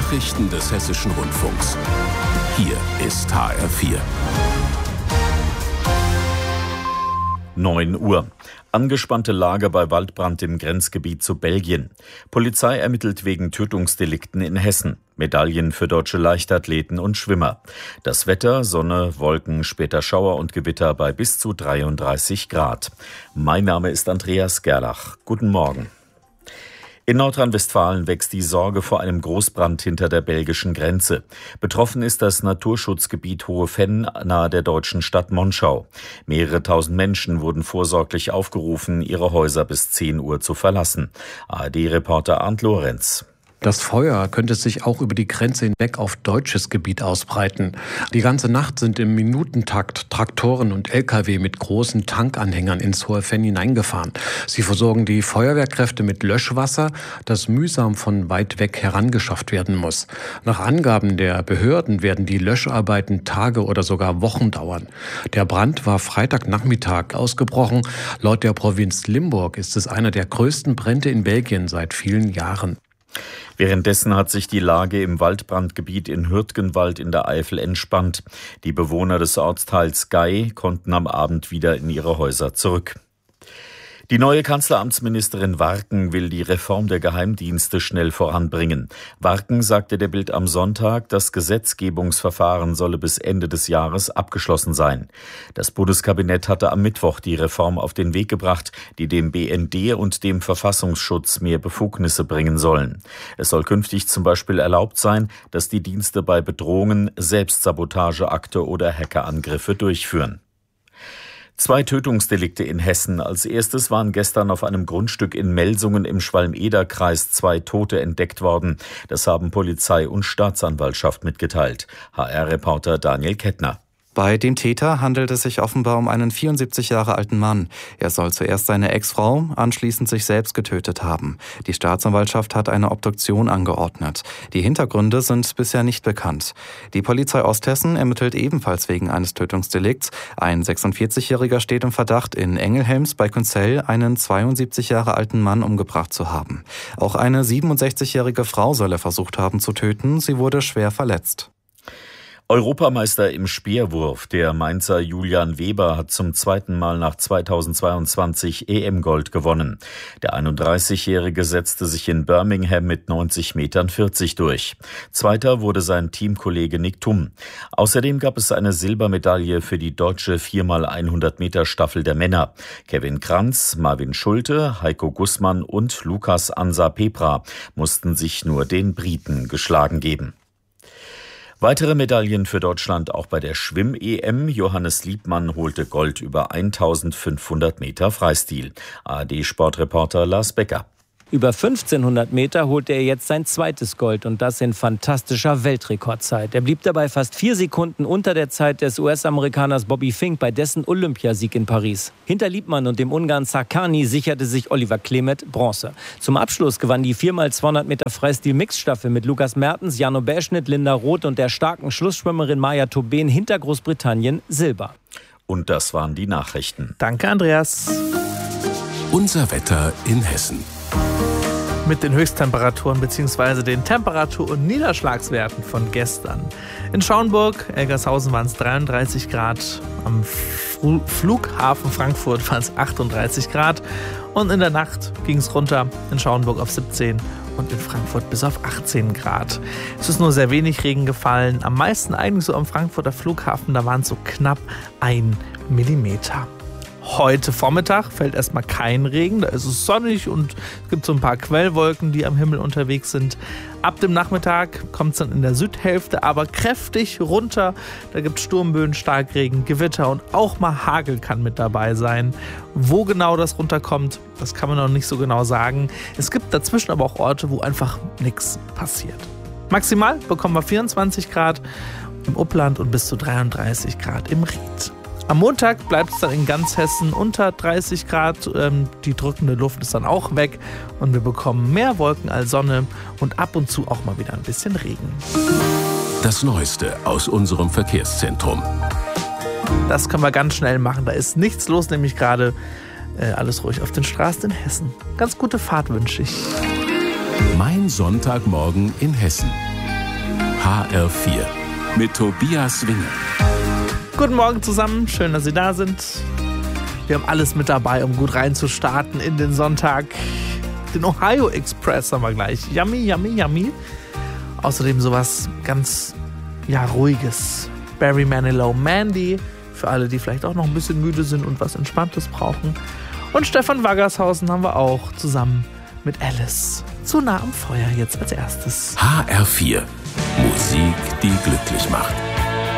Nachrichten des Hessischen Rundfunks. Hier ist HR4. 9 Uhr. Angespannte Lage bei Waldbrand im Grenzgebiet zu Belgien. Polizei ermittelt wegen Tötungsdelikten in Hessen. Medaillen für deutsche Leichtathleten und Schwimmer. Das Wetter, Sonne, Wolken, später Schauer und Gewitter bei bis zu 33 Grad. Mein Name ist Andreas Gerlach. Guten Morgen. In Nordrhein-Westfalen wächst die Sorge vor einem Großbrand hinter der belgischen Grenze. Betroffen ist das Naturschutzgebiet Hohe Venn nahe der deutschen Stadt Monschau. Mehrere tausend Menschen wurden vorsorglich aufgerufen, ihre Häuser bis 10 Uhr zu verlassen. ARD-Reporter Arndt Lorenz. Das Feuer könnte sich auch über die Grenze hinweg auf deutsches Gebiet ausbreiten. Die ganze Nacht sind im Minutentakt Traktoren und Lkw mit großen Tankanhängern ins Hohe Venn hineingefahren. Sie versorgen die Feuerwehrkräfte mit Löschwasser, das mühsam von weit weg herangeschafft werden muss. Nach Angaben der Behörden werden die Löscharbeiten Tage oder sogar Wochen dauern. Der Brand war Freitagnachmittag ausgebrochen. Laut der Provinz Limburg ist es einer der größten Brände in Belgien seit vielen Jahren. Währenddessen hat sich die Lage im Waldbrandgebiet in Hürtgenwald in der Eifel entspannt. Die Bewohner des Ortsteils Gey konnten am Abend wieder in ihre Häuser zurück. Die neue Kanzleramtsministerin Warken will die Reform der Geheimdienste schnell voranbringen. Warken sagte der Bild am Sonntag, das Gesetzgebungsverfahren solle bis Ende des Jahres abgeschlossen sein. Das Bundeskabinett hatte am Mittwoch die Reform auf den Weg gebracht, die dem BND und dem Verfassungsschutz mehr Befugnisse bringen sollen. Es soll künftig zum Beispiel erlaubt sein, dass die Dienste bei Bedrohungen Selbstsabotageakte oder Hackerangriffe durchführen. 2 Tötungsdelikte in Hessen. Als erstes waren gestern auf einem Grundstück in Melsungen im Schwalm-Eder-Kreis 2 Tote entdeckt worden. Das haben Polizei und Staatsanwaltschaft mitgeteilt. HR-Reporter Daniel Kettner. Bei dem Täter handelt es sich offenbar um einen 74 Jahre alten Mann. Er soll zuerst seine Ex-Frau, anschließend sich selbst getötet haben. Die Staatsanwaltschaft hat eine Obduktion angeordnet. Die Hintergründe sind bisher nicht bekannt. Die Polizei Osthessen ermittelt ebenfalls wegen eines Tötungsdelikts. Ein 46-Jähriger steht im Verdacht, in Engelhelms bei Künzell einen 72 Jahre alten Mann umgebracht zu haben. Auch eine 67-jährige Frau soll er versucht haben zu töten. Sie wurde schwer verletzt. Europameister im Speerwurf, der Mainzer Julian Weber, hat zum zweiten Mal nach 2022 EM-Gold gewonnen. Der 31-Jährige setzte sich in Birmingham mit 90,40 Metern durch. Zweiter wurde sein Teamkollege Nick Thum. Außerdem gab es eine Silbermedaille für die deutsche 4x100 Meter Staffel der Männer. Kevin Kranz, Marvin Schulte, Heiko Gussmann und Lukas Ansa Pepra mussten sich nur den Briten geschlagen geben. Weitere Medaillen für Deutschland auch bei der Schwimm-EM. Johannes Liebmann holte Gold über 1500 Meter Freistil. ARD-Sportreporter Lars Becker. Über 1500 Meter holte er jetzt sein zweites Gold und das in fantastischer Weltrekordzeit. Er blieb dabei fast 4 Sekunden unter der Zeit des US-Amerikaners Bobby Fink bei dessen Olympiasieg in Paris. Hinter Liebmann und dem Ungarn Sarkany sicherte sich Oliver Klemet Bronze. Zum Abschluss gewann die 4x200 Meter Freistil-Mixstaffel mit Lukas Mertens, Jano Beschnitt, Linda Roth und der starken Schlussschwimmerin Maja Tobin hinter Großbritannien Silber. Und das waren die Nachrichten. Danke, Andreas. Unser Wetter in Hessen. Mit den Höchsttemperaturen bzw. den Temperatur- und Niederschlagswerten von gestern. In Schauenburg, Elgershausen waren es 33 Grad, am Flughafen Frankfurt waren es 38 Grad und in der Nacht ging es runter in Schauenburg auf 17 und in Frankfurt bis auf 18 Grad. Es ist nur sehr wenig Regen gefallen, am meisten eigentlich so am Frankfurter Flughafen, da waren es so knapp 1 Millimeter. Heute Vormittag fällt erstmal kein Regen, da ist es sonnig und es gibt so ein paar Quellwolken, die am Himmel unterwegs sind. Ab dem Nachmittag kommt es dann in der Südhälfte aber kräftig runter. Da gibt es Sturmböen, Starkregen, Gewitter und auch mal Hagel kann mit dabei sein. Wo genau das runterkommt, das kann man noch nicht so genau sagen. Es gibt dazwischen aber auch Orte, wo einfach nichts passiert. Maximal bekommen wir 24 Grad im Upland und bis zu 33 Grad im Ried. Am Montag bleibt es dann in ganz Hessen unter 30 Grad. Die drückende Luft ist dann auch weg und wir bekommen mehr Wolken als Sonne und ab und zu auch mal wieder ein bisschen Regen. Das Neueste aus unserem Verkehrszentrum. Das können wir ganz schnell machen. Da ist nichts los, nämlich gerade alles ruhig auf den Straßen in Hessen. Ganz gute Fahrt wünsche ich. Mein Sonntagmorgen in Hessen. HR4 mit Tobias Winge. Guten Morgen zusammen, schön, dass Sie da sind. Wir haben alles mit dabei, um gut reinzustarten in den Sonntag. Den Ohio Express haben wir gleich. Yummy, yummy, yummy. Außerdem sowas ganz, ruhiges. Barry Manilow, Mandy. Für alle, die vielleicht auch noch ein bisschen müde sind und was Entspanntes brauchen. Und Stefan Waggershausen haben wir auch zusammen mit Alice. Zu nah am Feuer jetzt als erstes. HR4. Musik, die glücklich macht.